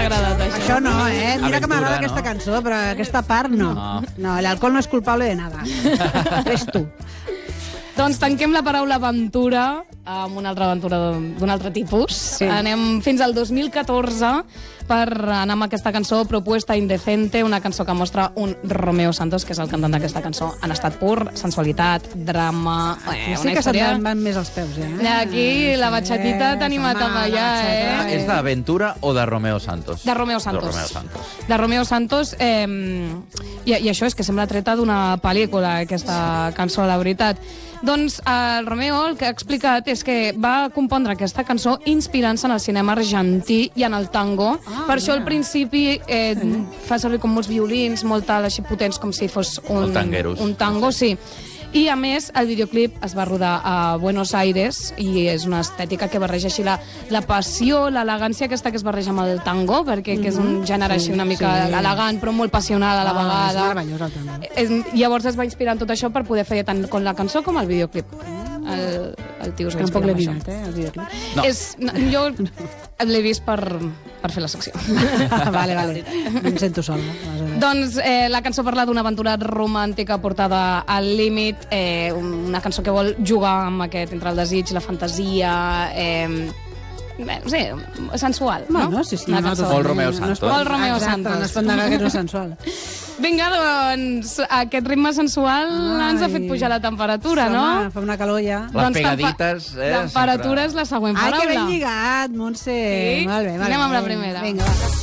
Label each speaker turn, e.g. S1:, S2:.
S1: agradat, això.
S2: Això no, Mira que
S3: Aventura,
S2: m'agrada
S3: no?
S2: aquesta cançó, però aquesta part no. No, l'alcohol no és culpable de nada. És tu.
S1: Doncs tanquem la paraula aventura amb una altra aventura d'un altre tipus.
S2: Sí.
S1: Anem fins al 2014 per anar amb aquesta cançó Propuesta Indecente, una cançó que mostra un Romeo Santos, que és el cantant d'aquesta cançó, en estat pur, sensualitat, drama...
S2: Sí que se't van més els peus,
S1: Aquí la batxatita t'ha animat a ballar,
S3: És d'Aventura o de Romeo Santos?
S1: De Romeo Santos.
S3: De Romeo Santos.
S1: De Romeo Santos, i això és que sembla treta d'una pel·lícula, aquesta cançó, la veritat. Doncs el Romeo el que ha explicat és que va compondre aquesta cançó inspirant-se en el cinema argentí i en el tango. Per això al principi fa servir com molts violins, molt tal, així potents, com si fos un tango, sí. I, a més, el videoclip es va rodar a Buenos Aires i és una estètica que barreja així la passió, l'elegància aquesta que es barreja amb el tango, perquè que és un gènere així una mica elegant, però molt passional a la vegada.
S2: És meravellós, el tango.
S1: Llavors es va inspirar en tot això per poder fer tant con la cançó com el videoclip. El tio es va
S2: Tampoc
S1: inspirar
S2: l'he
S1: en
S2: mirat,
S1: això.
S2: el videoclip.
S3: No.
S1: Jo l'he vist per fer la secció.
S2: Vale. Em sento sola.
S1: Doncs la cançó parla d'una aventura romàntica portada al límit, una cançó que vol jugar amb aquest, entre el desig, la fantasia, sí, sensual, no?
S2: Bueno, sí.
S3: Molt Romeo Santos.
S1: Molt Romeo
S2: Santos. No es pot negar que no és sensual.
S1: Vinga, doncs, aquest ritme sensual ens ha fet pujar la temperatura, no?
S2: Home, fa una calor ja.
S3: Les pegadites,
S1: Temperatura és la següent paraula.
S2: Ai, que ben lligat, Montse.
S1: Sí?
S2: Molt bé.
S1: Anem amb la primera.
S2: Vinga, va.